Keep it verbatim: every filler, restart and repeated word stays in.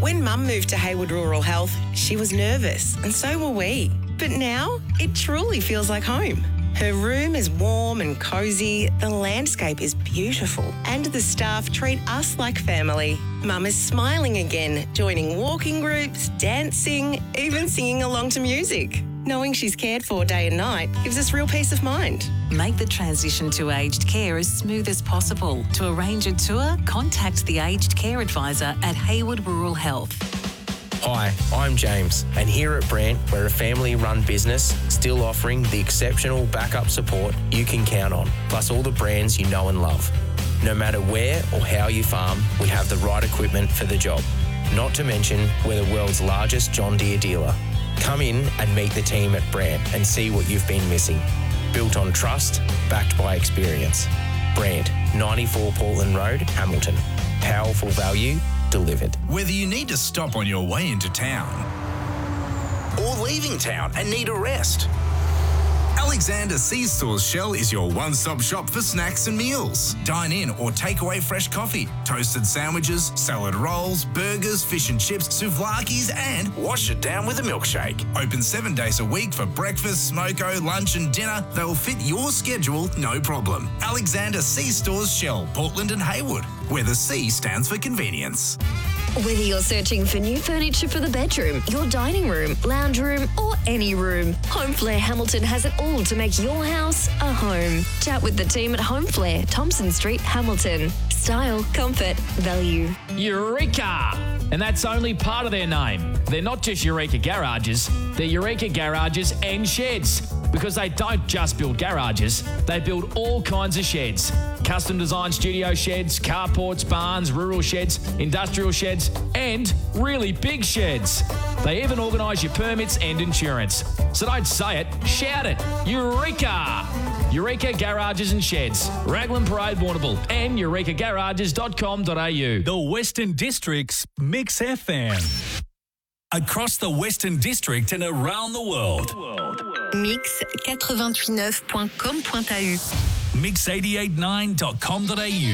When Mum moved to Hayward Rural Health, she was nervous, and so were we. But now, it truly feels like home. Her room is warm and cosy, the landscape is beautiful, and the staff treat us like family. Mum is smiling again, joining walking groups, dancing, even singing along to music. Knowing she's cared for day and night gives us real peace of mind. Make the transition to aged care as smooth as possible. To arrange a tour, contact the Aged Care Advisor at Hayward Rural Health. Hi, I'm James, and here at Brandt, we're a family-run business still offering the exceptional backup support you can count on, plus all the brands you know and love. No matter where or how you farm, we have the right equipment for the job. Not to mention, we're the world's largest John Deere dealer. Come in and meet the team at Brandt and see what you've been missing. Built on trust, backed by experience. Brandt, ninety-four Portland Road, Hamilton. Powerful value delivered. Whether you need to stop on your way into town or leaving town and need a rest, Alexander C-Stores Shell is your one-stop shop for snacks and meals. Dine in or take away fresh coffee, toasted sandwiches, salad rolls, burgers, fish and chips, souvlakis, and wash it down with a milkshake. Open seven days a week for breakfast, smoko, lunch and dinner. They'll fit your schedule, no problem. Alexander C-Stores Shell, Portland and Hayward, where the C stands for convenience. Whether you're searching for new furniture for the bedroom, your dining room, lounge room, or any room, Home Flair Hamilton has it all to make your house a home. Chat with the team at Home Flair, Thompson Street, Hamilton. Style, comfort, value. Eureka! And that's only part of their name. They're not just Eureka Garages, they're Eureka Garages and Sheds. Because they don't just build garages, they build all kinds of sheds. Custom designed studio sheds, carports, barns, rural sheds, industrial sheds, and really big sheds. They even organise your permits and insurance. So don't say it, shout it. Eureka! Eureka Garages and Sheds, Raglan Parade, Warrnambool, and eureka garages dot com dot a u. The Western District's Mix F M. Across the Western District and around the world. mix eighty-huit neuf point com point a u. mix eight eight nine dot com dot a u.